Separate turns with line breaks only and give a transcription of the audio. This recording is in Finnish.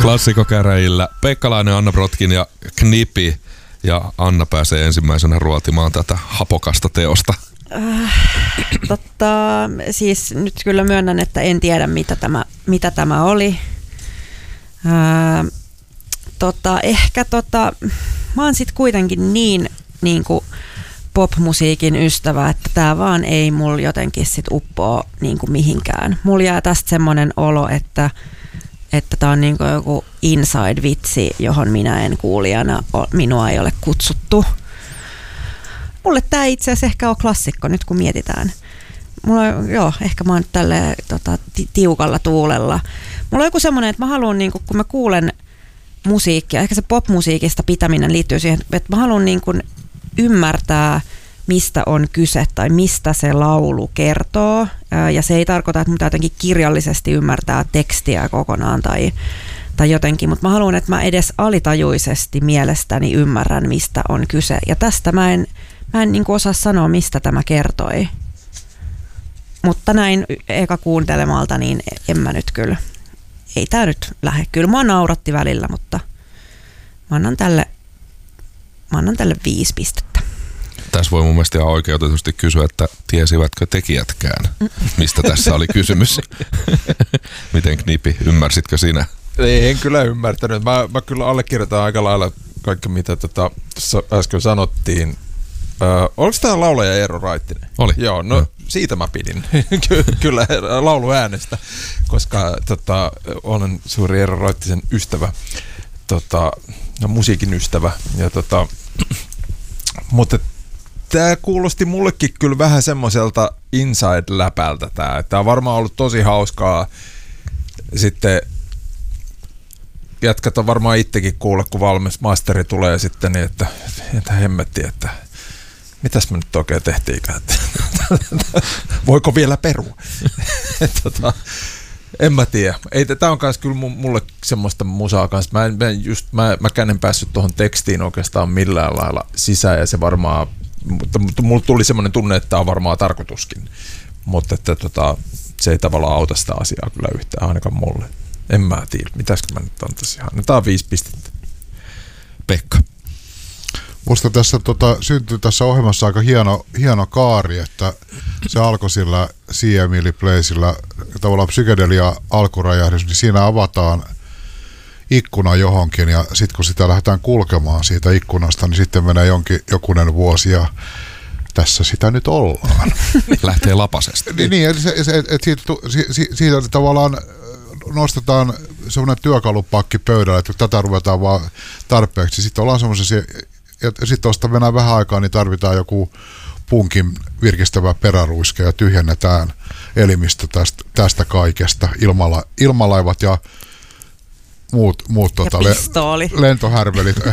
Klassikokäräjillä Peikkalainen, Anna Brotkin ja Knipi. Ja Anna pääsee ensimmäisenä ruotimaan tätä hapokasta teosta.
Siis nyt kyllä myönnän, että en tiedä mitä tämä oli. Mä oon sit kuitenkin niin kuin popmusiikin ystävä, että tää vaan ei mulla jotenkin sit uppoo niin kuin mihinkään. Mulla jää tästä semmonen olo, että tää on niin kuin joku inside-vitsi, johon minä en kuulijana, minua ei ole kutsuttu. Mulle tää itse asiassa ehkä on klassikko nyt kun mietitään. Ehkä mä oon nyt tälleen tiukalla tuulella. Mulla on joku semmonen, että mä haluan niin kuin, kun mä kuulen musiikkia, ehkä se popmusiikista pitäminen liittyy siihen, että mä haluan niin kuin ymmärtää, mistä on kyse tai mistä se laulu kertoo. Ja se ei tarkoita, että mun jotenkin kirjallisesti ymmärtää tekstiä kokonaan tai jotenkin, mutta mä haluan, että mä edes alitajuisesti mielestäni ymmärrän, mistä on kyse. Ja tästä mä en niin kuin osaa sanoa, mistä tämä kertoi. Mutta näin eka kuuntelemalta, niin en mä nyt kyllä. Ei tää nyt lähde. Kyllä mua nauratti välillä, mutta mä annan tälle 5 pistettä.
Tässä voi mun mielestä ihan oikeutetusti kysyä, että tiesivätkö tekijätkään, mistä tässä oli kysymys. Miten Knipi, ymmärsitkö sinä?
En kyllä ymmärtänyt. Mä kyllä allekirjoitan aika lailla kaikki, mitä tuossa äsken sanottiin. Oliko tämä laulaja Eero Raittinen?
Oli.
Joo, no siitä mä pidin kyllä lauluäänestä, koska olen suuri Eero Raittisen ystävä, musiikin ystävä. Ja mutta tämä kuulosti mullekin kyllä vähän semmoiselta inside-läpältä tämä. Tämä on varmaan ollut tosi hauskaa sitten. Jätkät on varmaan itsekin kuulla, kun valmis masteri tulee sitten, niin että hemmetti, että mitäs me nyt oikein tehtiinkään? Voiko vielä perua? En mä tiedä. Tämä on myös kyllä mulle semmoista musaa kanssa. Mäkään en päässyt tuohon tekstiin oikeastaan millään lailla sisään ja se varmaan, mutta mulle tuli semmoinen tunne, että tämä on varmaan tarkoituskin. Mutta että se ei tavallaan auta sitä asiaa kyllä yhtään ainakaan mulle. En mä tiedä. Mitäskö mä nyt antaisin? Tämä on 5 pistettä.
Pekka.
Musta tässä syntyi tässä ohjelmassa aika hieno kaari, että se alkoi sillä See Emily Placeillä tavallaan psykedelia alkuräjähdys, niin siinä avataan ikkuna johonkin ja sitten kun sitä lähdetään kulkemaan siitä ikkunasta, niin sitten menee jokunen vuosi ja tässä sitä nyt ollaan.
Lähtee lapasesta.
Niin, että siitä tavallaan nostetaan semmoinen työkalupakki pöydälle, että tätä ruvetaan vaan tarpeeksi. Sitten ollaan semmoisessa, ja sitten tuosta mennään vähän aikaa, niin tarvitaan joku punkin virkistävä peräruiske ja tyhjennetään elimistö tästä kaikesta. Ilmalaivat ja muut
ja pistooli.
lentohärvelit